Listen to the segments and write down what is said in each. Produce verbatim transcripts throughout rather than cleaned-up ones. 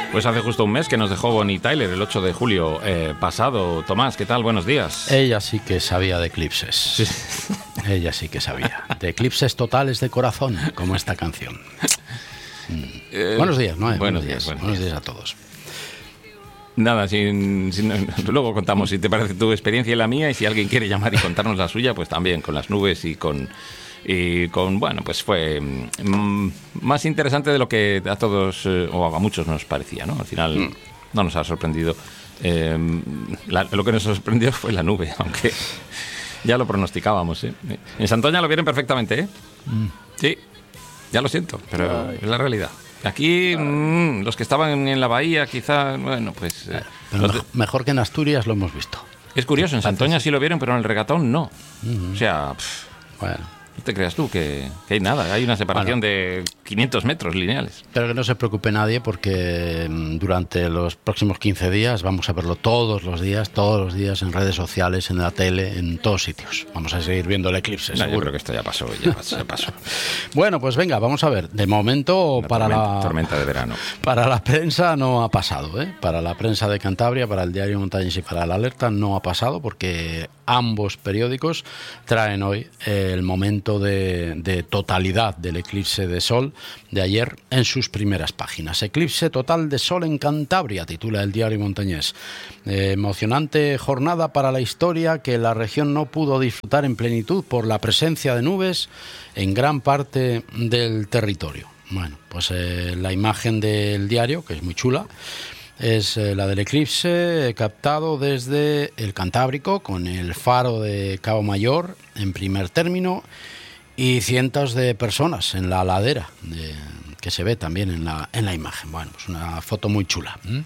Pues hace justo un mes que nos dejó Bonnie Tyler, el ocho de julio eh, pasado. Tomás, ¿qué tal? Buenos días. Ella sí que sabía de eclipses. Sí. Ella sí que sabía. De eclipses totales de corazón, como esta canción. Mm. Eh, buenos días, ¿no? Buenos, buenos días, días. Buenos, buenos días. días a todos. Nada, sin, sin, luego contamos si te parece tu experiencia y la mía, y si alguien quiere llamar y contarnos la suya, pues también con las nubes y con... Y con, bueno, pues fue mm, más interesante de lo que a todos, eh, o a muchos nos parecía, ¿no? Al final mm. no nos ha sorprendido. Eh, la, lo que nos sorprendió fue la nube, aunque ya lo pronosticábamos, ¿eh? En Santoña lo vieron perfectamente, ¿eh? Mm. Sí, ya lo siento, pero Ay. es la realidad. Aquí, mmm, los que estaban en la bahía, quizá, bueno, pues... Eh, pero mejor, de... mejor que en Asturias lo hemos visto. Es curioso, en Santoña sí lo vieron, pero en el regatón no. Mm-hmm. O sea, pff, bueno... No te creas tú que, que hay nada, hay una separación bueno, de quinientos metros lineales. Pero que no se preocupe nadie, porque durante los próximos quince días vamos a verlo todos los días, todos los días en redes sociales, en la tele, en todos sitios. Vamos a seguir viendo el eclipse, no, seguro. Yo creo que esto ya pasó, ya pasó, ya pasó. Bueno, pues venga, vamos a ver. De momento, la para tormenta, la tormenta de verano. Para la prensa no ha pasado, ¿eh? Para la prensa de Cantabria, para el Diario Montañés y para la Alerta no ha pasado, porque ambos periódicos traen hoy el momento de, de totalidad del eclipse de sol de ayer en sus primeras páginas. Eclipse total de sol en Cantabria, titula el Diario Montañés. Eh, emocionante jornada para la historia que la región no pudo disfrutar en plenitud por la presencia de nubes en gran parte del territorio. Bueno, pues eh, la imagen del diario, que es muy chula, es eh, la del eclipse captado desde el Cantábrico con el faro de Cabo Mayor en primer término y cientos de personas en la ladera de, que se ve también en la, en la imagen. Bueno, pues una foto muy chula. ¿Mm?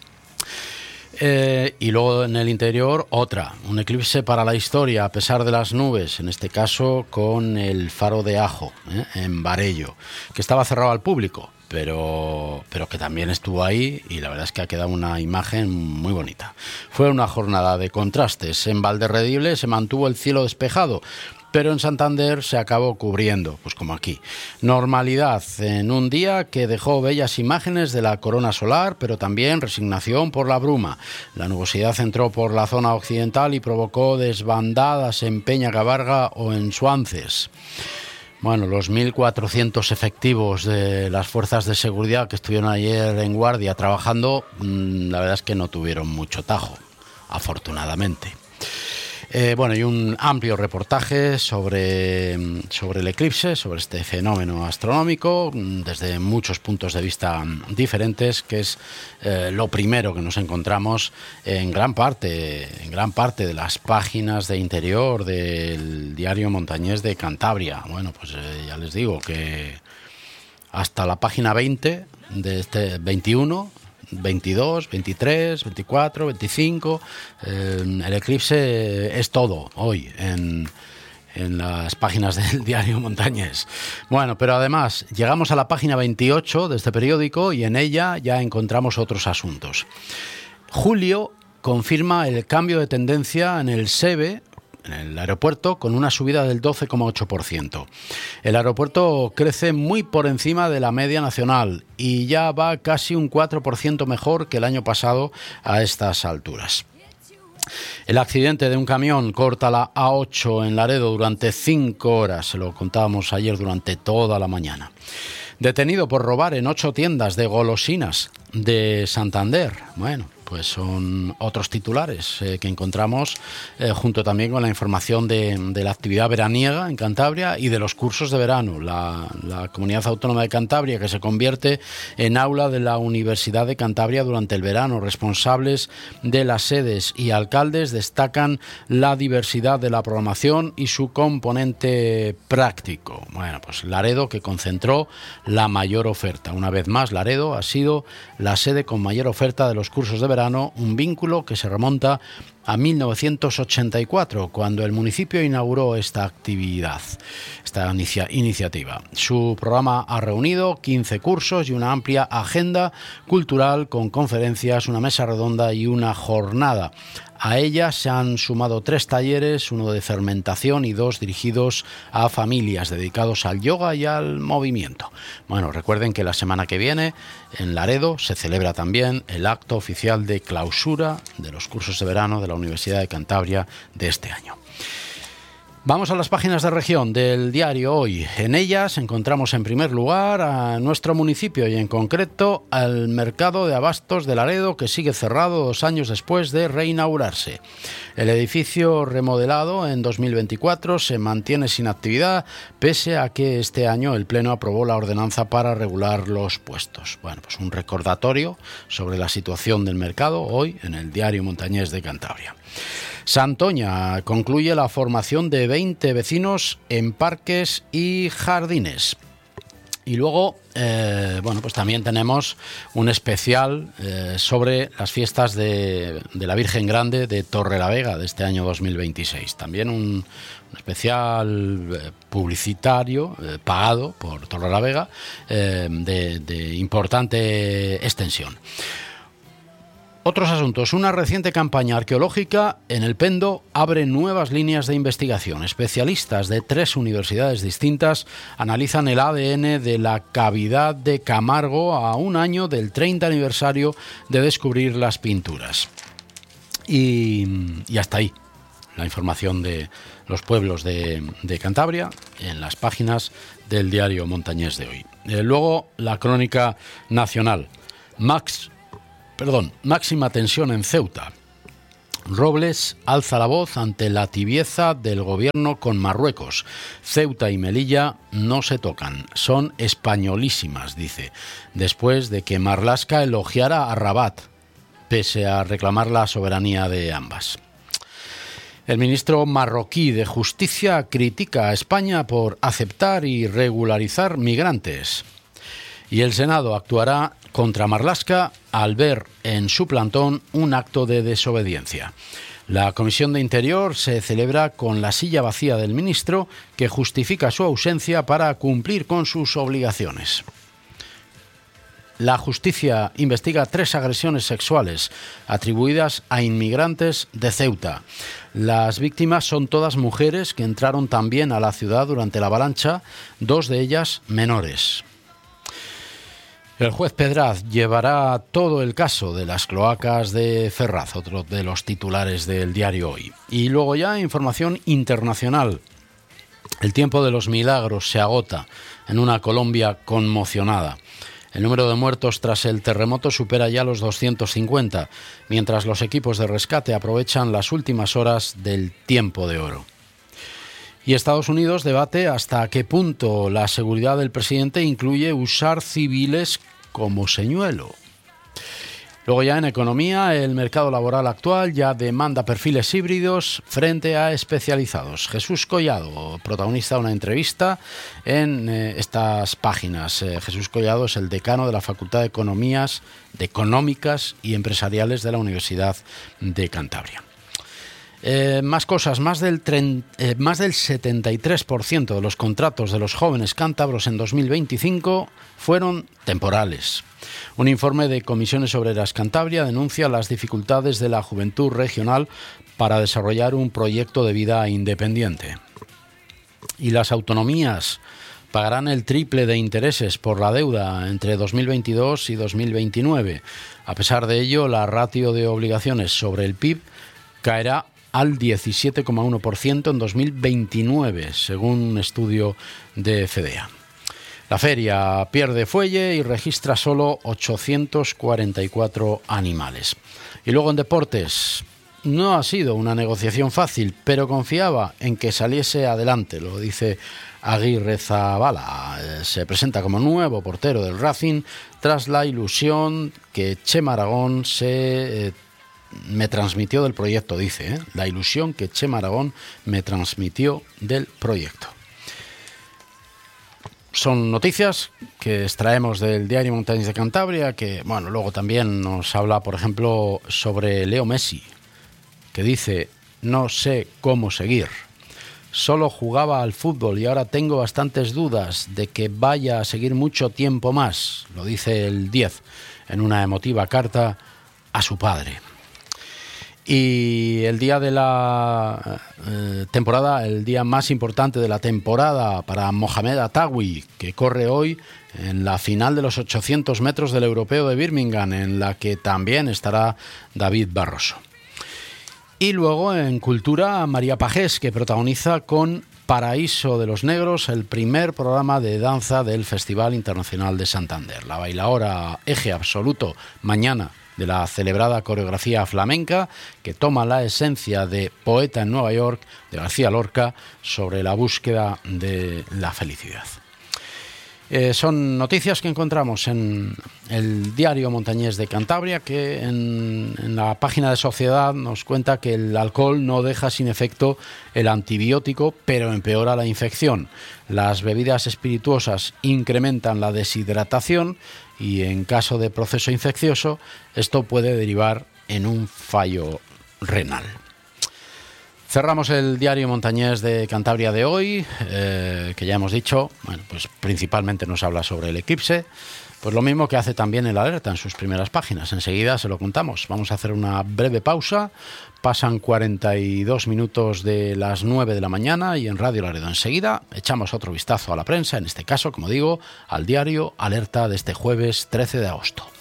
Eh, y luego en el interior otra, un eclipse para la historia a pesar de las nubes, en este caso con el faro de Ajo, ¿eh? en Barello, que estaba cerrado al público, pero, pero que también estuvo ahí y la verdad es que ha quedado una imagen muy bonita. Fue una jornada de contrastes. En Valderredible se mantuvo el cielo despejado, pero en Santander se acabó cubriendo, pues como aquí. Normalidad en un día que dejó bellas imágenes de la corona solar, pero también resignación por la bruma. La nubosidad entró por la zona occidental y provocó desbandadas en Peña-Cabarga o en Suances. Bueno, los mil cuatrocientos efectivos de las fuerzas de seguridad que estuvieron ayer en guardia trabajando, la verdad es que no tuvieron mucho tajo, afortunadamente. Eh, bueno, y un amplio reportaje sobre, sobre el eclipse, sobre este fenómeno astronómico, desde muchos puntos de vista diferentes, que es eh, lo primero que nos encontramos en gran parte, en gran parte de las páginas de interior del Diario Montañés de Cantabria. Bueno, pues eh, ya les digo que hasta la página veinte de este veintiuno, veintidós, veintitrés, veinticuatro, veinticinco, eh, el eclipse es todo hoy en, en las páginas del Diario Montañés. Bueno, pero además llegamos a la página veintiocho de este periódico y en ella ya encontramos otros asuntos. Julio confirma el cambio de tendencia en el SEBE, en el aeropuerto, con una subida del doce coma ocho por ciento. El aeropuerto crece muy por encima de la media nacional y ya va casi un cuatro por ciento mejor que el año pasado a estas alturas. El accidente de un camión corta la A ocho en Laredo durante cinco horas, se lo contábamos ayer durante toda la mañana. Detenido por robar en ocho tiendas de golosinas de Santander. Bueno, pues son otros titulares eh, que encontramos eh, junto también con la información de, de la actividad veraniega en Cantabria y de los cursos de verano. La, la Comunidad Autónoma de Cantabria, que se convierte en aula de la Universidad de Cantabria durante el verano. Responsables de las sedes y alcaldes destacan la diversidad de la programación y su componente práctico. Bueno, pues Laredo, que concentró la mayor oferta. Una vez más, Laredo ha sido la sede con mayor oferta de los cursos de verano, un vínculo que se remonta a mil novecientos ochenta y cuatro, cuando el municipio inauguró esta actividad, esta inicia, iniciativa. Su programa ha reunido quince cursos y una amplia agenda cultural con conferencias, una mesa redonda y una jornada A ella se han sumado tres talleres, uno de fermentación y dos dirigidos a familias dedicados al yoga y al movimiento. Bueno, recuerden que la semana que viene en Laredo se celebra también el acto oficial de clausura de los cursos de verano de la Universidad de Cantabria de este año. Vamos a las páginas de región del diario Hoy. En ellas encontramos en primer lugar a nuestro municipio y en concreto al mercado de abastos de Laredo, que sigue cerrado dos años después de reinaugurarse. El edificio remodelado en dos mil veinticuatro se mantiene sin actividad pese a que este año el Pleno aprobó la ordenanza para regular los puestos. Bueno, pues un recordatorio sobre la situación del mercado hoy en el diario Montañés de Cantabria. Santoña concluye la formación de veinte vecinos en parques y jardines. Y luego, eh, bueno, pues también tenemos un especial eh, sobre las fiestas de, de la Virgen Grande de Torrelavega de este año dos mil veintiséis. También un, un especial eh, publicitario eh, pagado por Torrelavega eh, de, de importante extensión. Otros asuntos. Una reciente campaña arqueológica en el Pendo abre nuevas líneas de investigación. Especialistas de tres universidades distintas analizan el A D N de la cavidad de Camargo a un año del treinta aniversario de descubrir las pinturas. Y, y hasta ahí la información de los pueblos de, de Cantabria en las páginas del diario Montañés de hoy. Eh, luego, la crónica nacional. Max Perdón, máxima tensión en Ceuta. Robles alza la voz ante la tibieza del gobierno con Marruecos. Ceuta y Melilla no se tocan, son españolísimas, dice, después de que Marlaska elogiara a Rabat, pese a reclamar la soberanía de ambas. El ministro marroquí de Justicia critica a España por aceptar y regularizar migrantes. Y el Senado actuará contra Marlaska al ver en su plantón un acto de desobediencia. La Comisión de Interior se celebra con la silla vacía del ministro, que justifica su ausencia para cumplir con sus obligaciones. La justicia investiga tres agresiones sexuales atribuidas a inmigrantes de Ceuta. Las víctimas son todas mujeres que entraron también a la ciudad durante la avalancha, dos de ellas menores. El juez Pedraz llevará todo el caso de las cloacas de Ferraz, otro de los titulares del diario Hoy. Y luego ya información internacional. El tiempo de los milagros se agota en una Colombia conmocionada. El número de muertos tras el terremoto supera ya los doscientos cincuenta, mientras los equipos de rescate aprovechan las últimas horas del tiempo de oro. Y Estados Unidos debate hasta qué punto la seguridad del presidente incluye usar civiles como señuelo. Luego ya en economía, el mercado laboral actual ya demanda perfiles híbridos frente a especializados. Jesús Collado, protagonista de una entrevista en eh, estas páginas. Eh, Jesús Collado es el decano de la Facultad de Economías, de Económicas y Empresariales de la Universidad de Cantabria. Eh, más cosas, más del, treinta, eh, más del setenta y tres por ciento de los contratos de los jóvenes cántabros en dos mil veinticinco fueron temporales. Un informe de Comisiones Obreras Cantabria denuncia las dificultades de la juventud regional para desarrollar un proyecto de vida independiente. Y las autonomías pagarán el triple de intereses por la deuda entre dos mil veintidós y dos mil veintinueve. A pesar de ello, la ratio de obligaciones sobre el P I B caerá al diecisiete coma uno por ciento en dos mil veintinueve, según un estudio de Fedea. La feria pierde fuelle y registra solo ochocientos cuarenta y cuatro animales. Y luego en deportes, no ha sido una negociación fácil, pero confiaba en que saliese adelante, lo dice Aguirre Zabala. Se presenta como nuevo portero del Racing tras la ilusión que Chema Aragón se... Eh, me transmitió del proyecto, dice, ¿eh? La ilusión que Chema Aragón me transmitió del proyecto. Son noticias que extraemos del diario Montañés de Cantabria, que, bueno, luego también nos habla, por ejemplo, sobre Leo Messi, que dice, no sé cómo seguir. Solo jugaba al fútbol y ahora tengo bastantes dudas de que vaya a seguir mucho tiempo más, lo dice el diez en una emotiva carta a su padre. Y el día de la eh, temporada, el día más importante de la temporada para Mohamed Attawi, que corre hoy en la final de los ochocientos metros del Europeo de Birmingham, en la que también estará David Barroso. Y luego en Cultura, María Pajés, que protagoniza con Paraíso de los Negros, el primer programa de danza del Festival Internacional de Santander. La bailaora eje absoluto mañana de la celebrada coreografía flamenca, que toma la esencia de Poeta en Nueva York, de García Lorca, sobre la búsqueda de la felicidad. Eh, son noticias que encontramos en el Diario Montañés de Cantabria, que en, en la página de Sociedad nos cuenta que el alcohol no deja sin efecto el antibiótico, pero empeora la infección. Las bebidas espirituosas incrementan la deshidratación y en caso de proceso infeccioso esto puede derivar en un fallo renal. Cerramos el Diario Montañés de Cantabria de hoy, eh, que ya hemos dicho, bueno, pues principalmente nos habla sobre el eclipse, pues lo mismo que hace también el Alerta en sus primeras páginas. Enseguida se lo contamos. Vamos a hacer una breve pausa. Pasan cuarenta y dos minutos de las nueve de la mañana y en Radio Laredo enseguida echamos otro vistazo a la prensa, en este caso, como digo, al Diario Alerta de este jueves trece de agosto.